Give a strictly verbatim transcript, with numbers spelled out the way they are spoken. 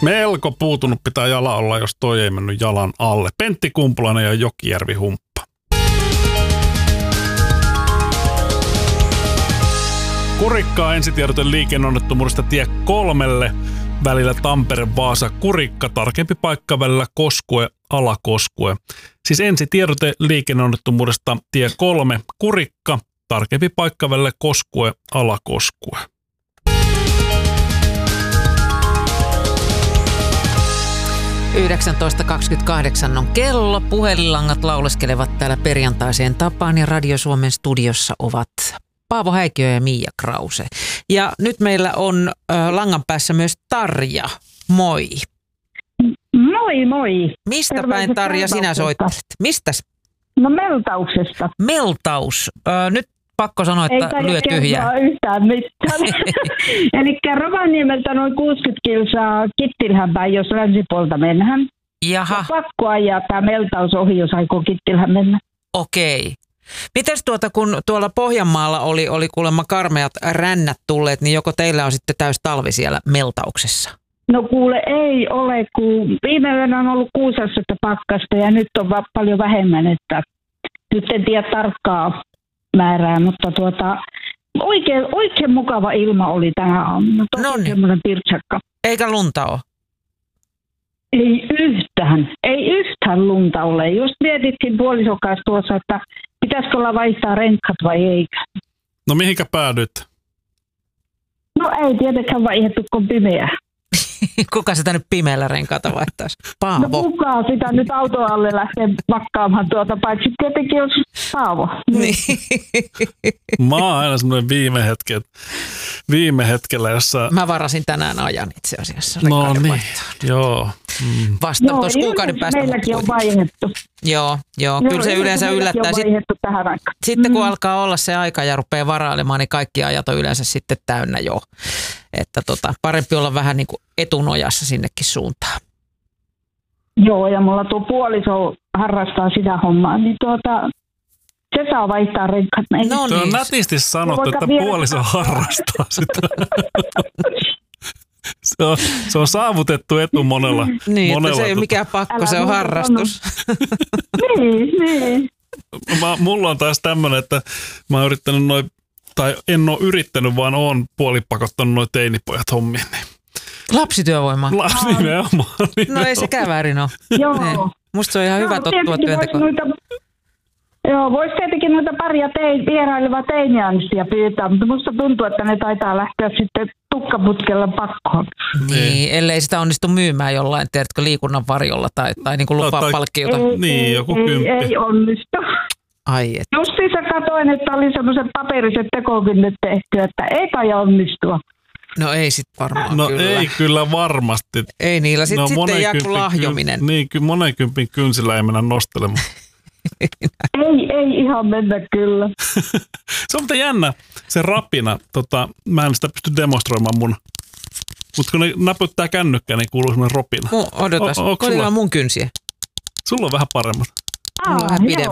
Melko puutunut pitää jala olla, jos toi ei mennyt jalan alle. Pentti Kumpulainen ja Jokijärvi Humppa. Kurikkaa ensitiedote liikenneonnettomuudesta tie kolmelle välillä Tampere-Vaasa-Kurikka, tarkempi paikka välillä Koskue, Alakoskue. Siis ensitiedote liikenneonnettomuudesta tie kolme Kurikka, tarkempi paikka välillä Koskue, Alakoskue. yhdeksäntoista kaksikymmentäkahdeksan on kello. Puhelinlangat lauleskelevat täällä perjantaiseen tapaan ja Radio Suomen studiossa ovat Paavo Häikiö ja Miia Krause. Ja nyt meillä on äh, langan päässä myös Tarja. Moi. Moi moi. Mistä Terveiset päin Tarja sinä soittelet? Mistäs? No Meltauksesta. Meltaus. Äh, nyt pakko sanoa, että ei lyö tyhjää. Ei yhtään mitään. Eli Rovaniemeltä noin kuusikymmentä kilsaa Kittilhän päin, jos länsipuolta mennään. Jaha. Ja pakko ajaa tämä Meltaus ohi, jos aikoo Kittilhän mennä. Okei. Mites tuota, kun tuolla Pohjanmaalla oli, oli kuulemma karmeat rännät tulleet, niin joko teillä on sitten täys talvi siellä Meltauksessa? No kuule, ei ole, kun viime yönä on ollut kuusi astetta pakkasta ja nyt on va- paljon vähemmän, että nyt en tiedä tarkkaa määrää, mutta tuota, oikein, oikein mukava ilma oli tänä aamuna. Tosi semmoinen pirtsakka. Eikä lunta ole? Ei yhtään, ei yhtään lunta ole. Just mietittiin puolison kanssa tuossa, että pitäisikö olla vaihtaa renkat vai ei. No mihinkä päädyt? No ei tietenkään vaihdettu, kun pimeää. Kuka sitä nyt pimeällä renkaata vaihtaisi? Paavo. No kuka sitä nyt auton alle lähtee vakkaamaan tuota, paitsi tietenkin jos Paavo. Niin. Mä oon aina semmoinen viime hetken, viime hetkellä, jossa... Mä varasin tänään ajan itse asiassa. No niin, joo. Mm. Vasta joo, tuossa kuukauden päästä. Meilläkin on vaihdettu. Joo, joo, kyllä joo, se yleensä yllättää. Sitten, tähän sitten kun mm. alkaa olla se aika ja rupeaa varailemaan, niin kaikki ajat on yleensä sitten täynnä jo. Että tota, parempi olla vähän niin kuin etunojassa sinnekin suuntaan. Joo, ja mulla tuo puoliso harrastaa sitä hommaa, niin tuota, se saa vaihtaa renkat. No niin. niin. Se on nätisti sanottu, että puoliso harrastaa sitä. Se on, se on saavutettu etu monella. Niin, monella se ei ole mikään pakko, Älä se on harrastus. niin, niin. Mä, mulla on taas tämmönen, että mä oon yrittänyt noin, tai en ole yrittänyt, vaan oon puolipakottanut noin teinipojat hommiin. Niin. Lapsityövoimaa? Lapsi nimenomaan. No ei sekään väärin ole. Joo. Musta se on ihan no, hyvä tottua työntekoon. Joo, voisi tietenkin noita paria tein, vierailevaa teinianssia pyytää, mutta musta tuntuu, että ne taitaa lähteä sitten tukkaputkella pakkoon. Niin, ellei sitä onnistu myymään jollain, tiedätkö, liikunnan varjolla tai, tai niin kuin lupaa palkkiota. Ei, niin, joku ei, kymppi. ei onnistu. Ai et. Justiinsa katoin, että oli semmoiset paperiset tekokynnät tehty, että ei kai onnistua. No ei sit varmaan no kyllä. ei kyllä varmasti. Ei niillä, sit, no, sitten jää kuin lahjominen. Ky- niin, kyllä monen kympin kynsillä ei mennä nostelemaan. ei, ei ihan mennä kyllä. Se on mutta jännä, se rapina. Tota, mä en sitä pysty demonstroimaan mun. Mutta kun ne näpyttää kännykkää, niin kuuluu semmoinen ropina. Mu, odotas, o, koitetaan mun kynsiä. Sulla on vähän paremmat. Mulla on vähän pidemmät.